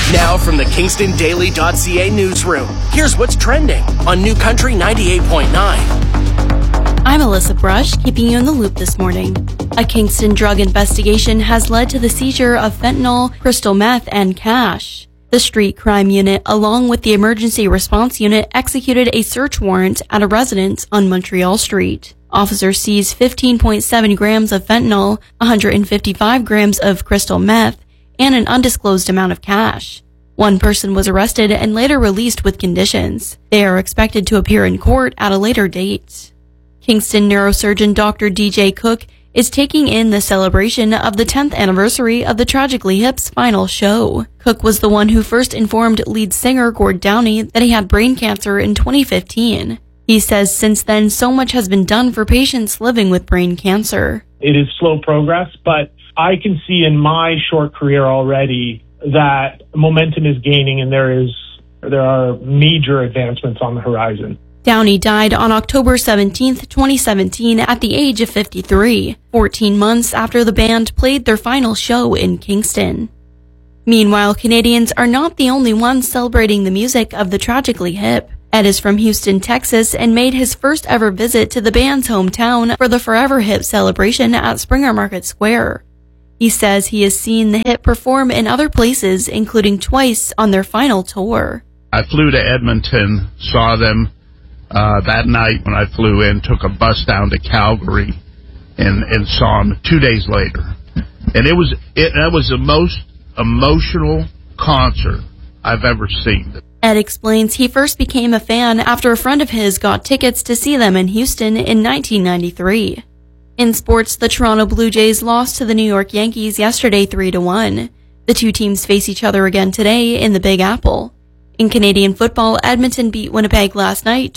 Now from the KingstonDaily.ca newsroom, here's what's trending on New Country 98.9. I'm Alyssa Brush, keeping you in the loop this morning. A Kingston drug investigation has led to the seizure of fentanyl, crystal meth, and cash. The Street Crime Unit, along with the Emergency Response Unit, executed a search warrant at a residence on Montreal Street. Officers seized 15.7 grams of fentanyl, 155 grams of crystal meth, and an undisclosed amount of cash. One person was arrested and later released with conditions. They are expected to appear in court at a later date. Kingston neurosurgeon Dr. DJ Cook is taking in the celebration of the 10th anniversary of the Tragically Hip's final show. Cook was the one who first informed lead singer Gord Downie that he had brain cancer in 2015. He says since then so much has been done for patients living with brain cancer. It is slow progress, but I can see in my short career already that momentum is gaining and there are major advancements on the horizon. Downey died on October 17, 2017 at the age of 53, 14 months after the band played their final show in Kingston. Meanwhile, Canadians are not the only ones celebrating the music of the Tragically Hip. Ed is from Houston, Texas, and made his first ever visit to the band's hometown for the Forever Hip celebration at Springer Market Square. He says he has seen the Hip perform in other places, including twice on their final tour. I flew to Edmonton, saw them that night when I flew in, took a bus down to Calgary, and saw them 2 days later. And that was the most emotional concert I've ever seen. Ed explains he first became a fan after a friend of his got tickets to see them in Houston in 1993. In sports, the Toronto Blue Jays lost to the New York Yankees yesterday 3-1. The two teams face each other again today in the Big Apple. In Canadian football, Edmonton beat Winnipeg last night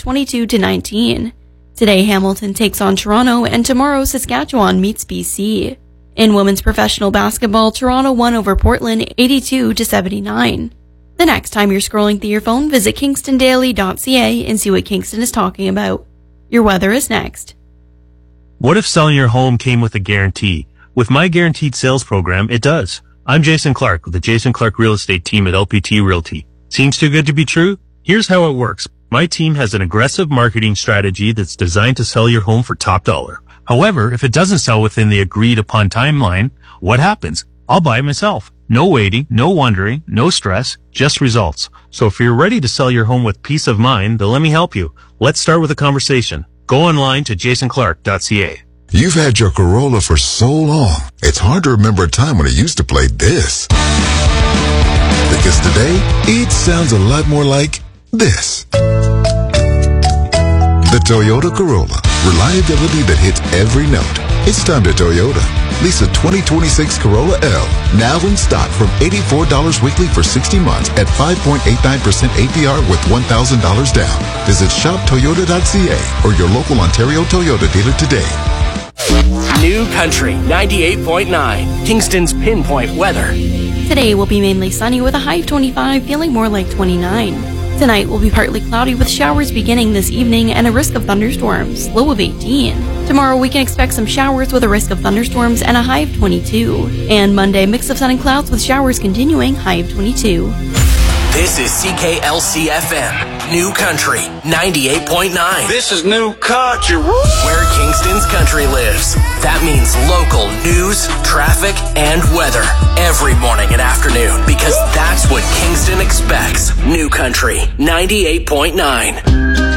22-19. Today, Hamilton takes on Toronto, and tomorrow, Saskatchewan meets BC. In women's professional basketball, Toronto won over Portland 82-79. The next time you're scrolling through your phone, visit KingstonDaily.ca and see what Kingston is talking about. Your weather is next. What if selling your home came with a guarantee? With my guaranteed sales program, it does. I'm Jason Clark with the Jason Clark Real Estate team at LPT Realty. Seems too good to be true? Here's how it works. My team has an aggressive marketing strategy that's designed to sell your home for top dollar. However, if it doesn't sell within the agreed upon timeline, what happens? I'll buy it myself. No waiting, no wondering, no stress, just results. So if you're ready to sell your home with peace of mind, then let me help you. Let's start with a conversation. Go online to jasonclark.ca. You've had your Corolla for so long, it's hard to remember a time when it used to play this. Because today, it sounds a lot more like this. The Toyota Corolla. Reliability that hits every note. It's time to Toyota. Lease a 2026 Corolla L. Now in stock from $84 weekly for 60 months at 5.89% APR with $1,000 down. Visit shoptoyota.ca or your local Ontario Toyota dealer today. New Country 98.9, Kingston's pinpoint weather. Today will be mainly sunny with a high of 25, feeling more like 29. Tonight will be partly cloudy with showers beginning this evening and a risk of thunderstorms, low of 18. Tomorrow we can expect some showers with a risk of thunderstorms and a high of 22. And Monday, mix of sun and clouds with showers continuing, high of 22. This is CKLC-FM, New Country 98.9. This is New Country. Where Kingston's country lives. That means local news, traffic, and weather every morning and afternoon, because that's what Kingston expects. New Country 98.9.